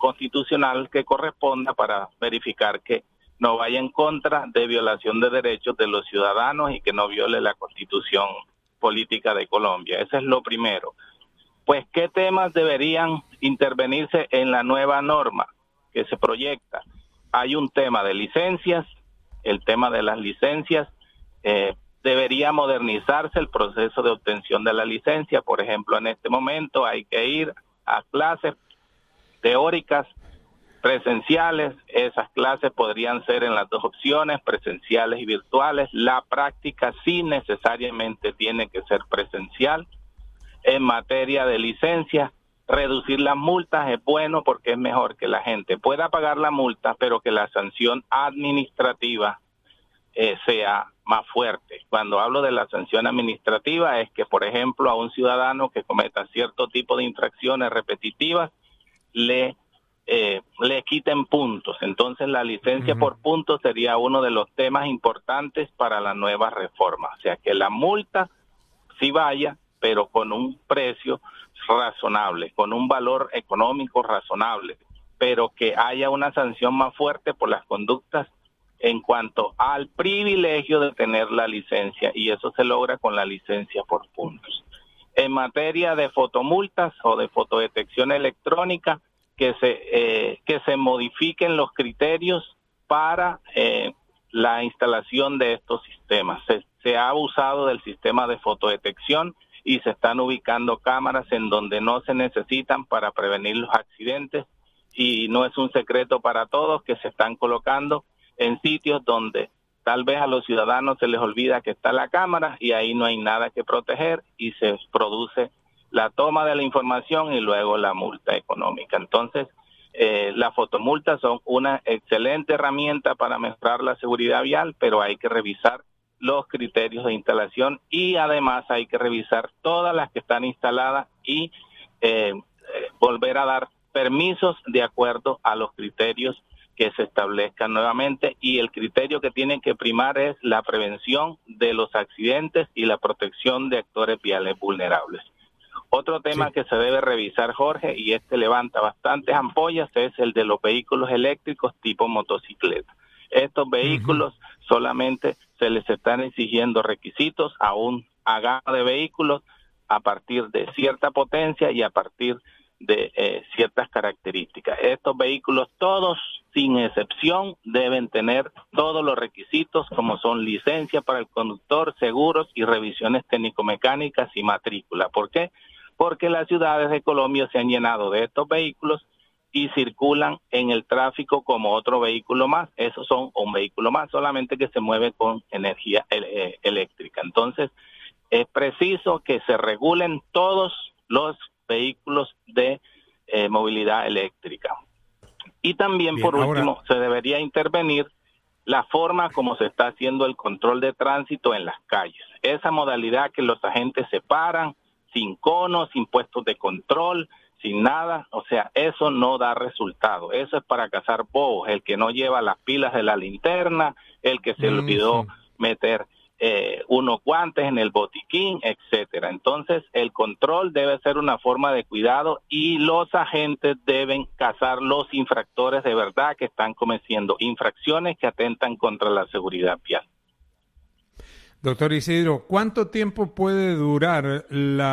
constitucional que corresponda para verificar que no vaya en contra de violación de derechos de los ciudadanos y que no viole la Constitución política de Colombia. Ese es lo primero. Pues, ¿qué temas deberían intervenirse en la nueva norma que se proyecta? Hay un tema de licencias, el tema de las licencias, debería modernizarse el proceso de obtención de la licencia. Por ejemplo, en este momento hay que ir a clases teóricas presenciales. Esas clases podrían ser en las dos opciones, presenciales y virtuales. La práctica sí necesariamente tiene que ser presencial. En materia de licencia, reducir las multas es bueno porque es mejor que la gente pueda pagar la multa, pero que la sanción administrativa sea más fuerte. Cuando hablo de la sanción administrativa es que, por ejemplo, a un ciudadano que cometa cierto tipo de infracciones repetitivas le quiten puntos. Entonces la licencia por puntos sería uno de los temas importantes para la nueva reforma. O sea, que la multa sí vaya, pero con un precio razonable, con un valor económico razonable, pero que haya una sanción más fuerte por las conductas en cuanto al privilegio de tener la licencia, y eso se logra con la licencia por puntos. En materia de fotomultas o de fotodetección electrónica, que se modifiquen los criterios para la instalación de estos sistemas. Se ha abusado del sistema de fotodetección y se están ubicando cámaras en donde no se necesitan para prevenir los accidentes, y no es un secreto para todos que se están colocando en sitios donde tal vez a los ciudadanos se les olvida que está la cámara y ahí no hay nada que proteger y se produce la toma de la información y luego la multa económica. Entonces, las fotomultas son una excelente herramienta para mejorar la seguridad vial, pero hay que revisar los criterios de instalación y además hay que revisar todas las que están instaladas y volver a dar permisos de acuerdo a los criterios que se establezcan nuevamente, y el criterio que tiene que primar es la prevención de los accidentes y la protección de actores viales vulnerables. Otro tema que se debe revisar, Jorge, y levanta bastantes ampollas, es el de los vehículos eléctricos tipo motocicleta. Estos vehículos solamente se les están exigiendo requisitos a gama de vehículos a partir de cierta potencia y a partir de ciertas características. Estos vehículos, todos sin excepción, deben tener todos los requisitos, como son licencia para el conductor, seguros y revisiones técnico-mecánicas y matrícula. ¿Por qué? Porque las ciudades de Colombia se han llenado de estos vehículos y circulan en el tráfico como otro vehículo más. Esos son un vehículo más, solamente que se mueve con energía eléctrica. Entonces, es preciso que se regulen todos los vehículos de movilidad eléctrica. Y también, por último, se debería intervenir la forma como se está haciendo el control de tránsito en las calles. Esa modalidad que los agentes se paran sin conos, sin puestos de control, sin nada, o sea, eso no da resultado. Eso es para cazar bobos, el que no lleva las pilas de la linterna, el que se le olvidó meter unos guantes en el botiquín, etcétera. Entonces, el control debe ser una forma de cuidado y los agentes deben cazar los infractores de verdad que están cometiendo infracciones que atentan contra la seguridad vial. Doctor Isidro, ¿cuánto tiempo puede durar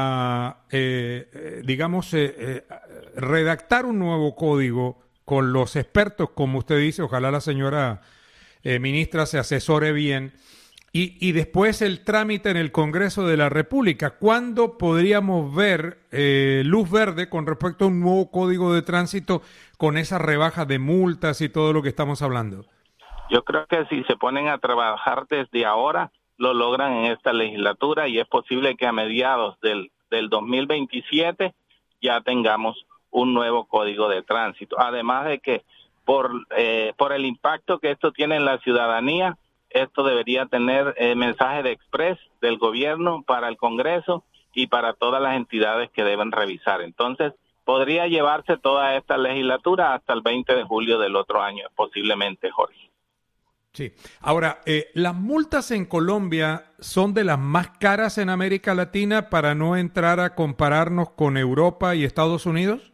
redactar un nuevo código con los expertos, como usted dice? Ojalá la señora ministra se asesore bien. Y después el trámite en el Congreso de la República. ¿Cuándo podríamos ver luz verde con respecto a un nuevo código de tránsito con esa rebaja de multas y todo lo que estamos hablando? Yo creo que si se ponen a trabajar desde ahora, lo logran en esta legislatura, y es posible que a mediados del 2027 ya tengamos un nuevo código de tránsito. Además de que por el impacto que esto tiene en la ciudadanía, esto debería tener mensaje de express del gobierno para el Congreso y para todas las entidades que deben revisar. Entonces, podría llevarse toda esta legislatura hasta el 20 de julio del otro año, posiblemente, Jorge. Sí. Ahora, ¿las multas en Colombia son de las más caras en América Latina para no entrar a compararnos con Europa y Estados Unidos?